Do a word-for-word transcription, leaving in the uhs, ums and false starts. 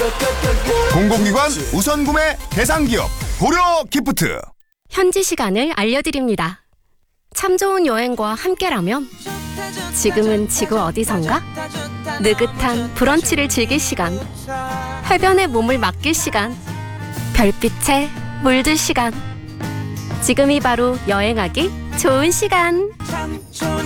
공공기관 우선 구매 대상기업 고려 기프트. 현지 시간을 알려드립니다. 참 좋은 여행과 함께라면 지금은 지구 어디선가? 느긋한 브런치를 즐길 시간, 해변에 몸을 맡길 시간, 별빛에 물들 시간. 지금이 바로 여행하기 좋은 시간.